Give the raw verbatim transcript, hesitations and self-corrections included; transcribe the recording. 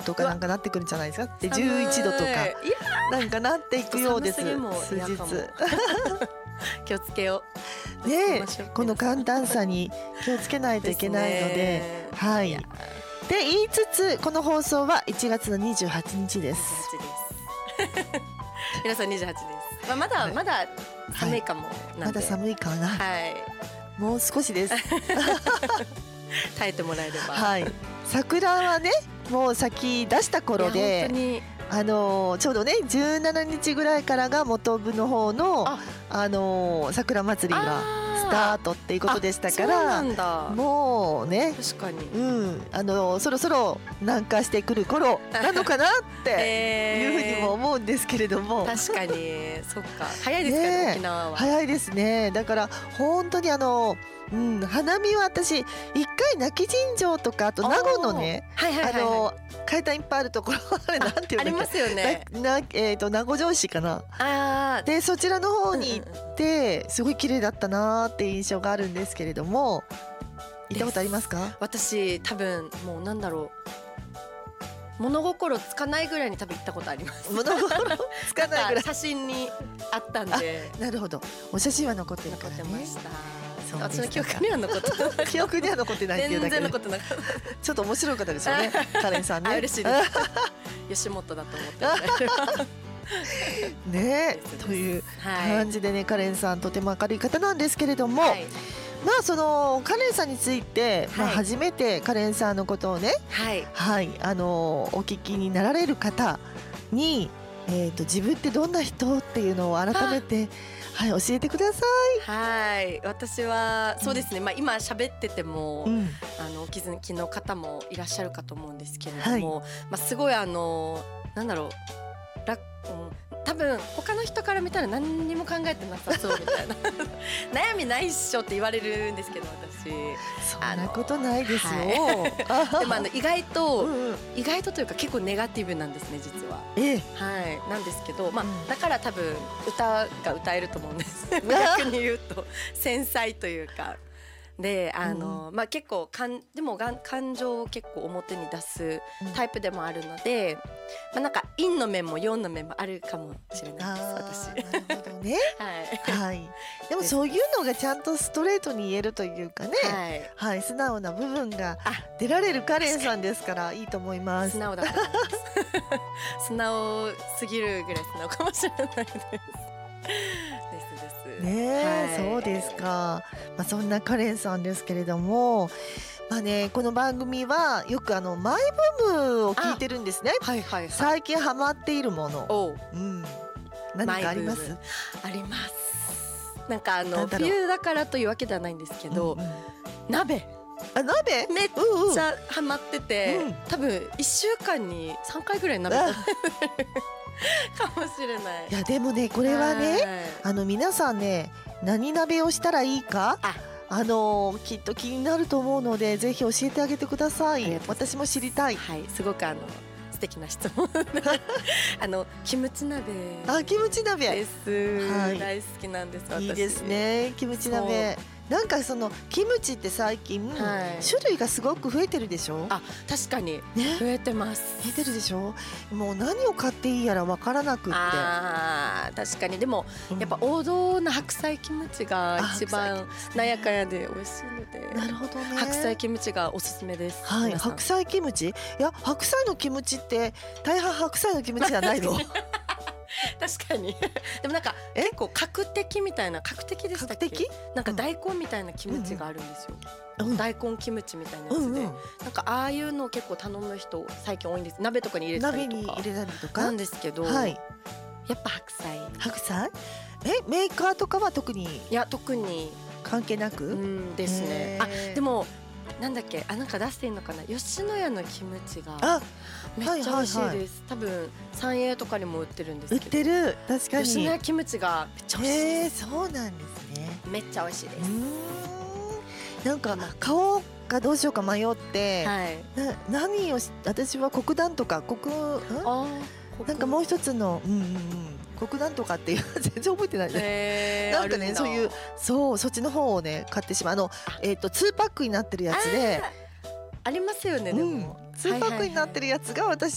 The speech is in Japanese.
とかなんかなってくるんじゃないですか。で寒いじゅういちどとかいやなんかなっていくようです。 寒すぎも数日嫌かも気をつけよう。 ね気をつけましょうこの寒暖差に気をつけないといけないので、 ですねはいいやで言いつつこの放送はいちがつのにじゅうはちにちです。 にじゅうはちです皆さんにじゅうはちです、まあ、まだまだ寒いかもなんで、 まだ寒いかな、 はいもう少しです耐えてもらえれば、 はい桜はねもう咲き出した頃いやで本当にあのーちょうどねじゅうしちにちぐらいからが本部の方のああのー桜祭りがスタートっていうことでしたかそうならんだもうね確かに、 うんあのーそろそろ南下してくる頃なのかなってえいうふうにも思うんですけれども、 確かにそっか早いですからねねえ沖縄は、 早いですね。だから本当にあの、うん、花見は私一回泣き尋常とかあと名護のねはいはいはい、はい、 あの階段いっぱいあるところあれなんていうありまんだっすよねけななえーと名護城市かなあーでそちらの方に行うんうんうんってすごい綺麗だったなーっていう印象があるんですけれども行ったことありますか？ 私多分もうなんだろう物心つかないぐらいに多分行ったことあります物心つかないぐらい写真にあったんでなるほどお写真は残ってる残からねってましたそうでしたか私の記憶には残ってない記憶には残ってないっていうだ全けで然残ってなかっちょっと面白い方ですよねカレンさんた、 ねあ嬉しいです吉本だと思ってもらえればねですですというはい感じでねカレンさんとても明るい方なんですけれども、 はいまあそのカレンさんについて、まあ、 はい初めてカレンさんのことをねはいはいあのお聞きになられる方に、えー、と自分ってどんな人っていうのを改めてはい教えてくださはい私はそうですね、まあ、今喋ってても、 い。うんあのお気づきの方もいらっしゃるかと思うんですけれども、まあ、すごいあのなんだろう楽、うん、多分他の人から見たら何にも考えてなさそうみたいな悩みないっしょって言われるんですけど私そんなことないですよ。 でもあの意外と、 うんうん意外とというか結構ネガティブなんですね実は。 ええはいなんですけど、まあうんだから多分歌が歌えると思うんです逆に言うと繊細というかであの、まあ、結構かんでもがん感情を結構表に出すタイプでもあるので、まあ、なんか陰の面も陽の面もあるかもしれないです私。 あーなるほどねはいはい、でもそういうのがちゃんとストレートに言えるというかね、 はいはい、素直な部分があ出られるカレンさんですからいいと思います素。直だと思います素直すぎるぐらい素直かもしれないですですですねえ、 はいそうですか、まあ、そんなカレンさんですけれども、まあね、この番組はよくあのマイブームを聞いてるんですね。 はいはいはい最近ハマっているもの、 おううん、何かあります？ マイブームありますなんかあのなんだろう冬だからというわけではないんですけど、 うんうん鍋あ、鍋めっうんうんちゃハマってて、 うん多分いっしゅうかんにさんかいぐらい鍋食べてるかもしれないいやでもねこれはねはいあの皆さんね何鍋をしたらいいかああのーきっと気になると思うのでぜひ教えてあげてください。 ありがとうございます私も知りたい。 はいすごくあの素敵な質問あのキムチ鍋あ、キムチ鍋です、 はい大好きなんです私いいですねキムチ鍋。なんかそのキムチって最近、 はい種類がすごく増えてるでしょ。 あ確かにね増えてます増えてるでしょ。もう何を買っていいやらわからなくって、 あー確かにでもうんやっぱ王道な白菜キムチが一あ番なんやかんやで美味しいのでなるほどね。 白菜キムチがおすすめですはい、 皆さん白菜キムチ。いや白菜のキムチって大半白菜のキムチじゃないの。 確かにでもなんかえ結構角的みたいな角的でしたっけ角的？ なんか大根みたいなキムチがあるんですよ、 うん大根キムチみたいなやつで、 うんうん、 なんかああいうのを結構頼む人最近多いんです鍋とかに入れた鍋りとかに入れたりとか。 なんですけど、 はい。 やっぱ白菜白菜？えメーカーとかは特にいや特に関係なく？ うんですねへあーでもなんだっけあなんか出していいのかな吉野家のキムチがあめっちゃ美味しいです、 はいはいは多分三栄とかにも売ってるんです売っけどてる確かに。 吉野家キムチがめっちゃ美味しいへえですそうなんですね。 めっちゃ美味しいでうーすんなんか買おうかどうしようか迷って、 はいな何をし私は黒檀とか黒んあなんかもう一つのうんうんうん黒檀とかっていう全然覚えてないね。 へーなんかねあるだそういうそうそっちの方をね買ってしまうあのえっ、とツーパックになってるやつであーありますよねでうんも、 ツーパックになってるやつが私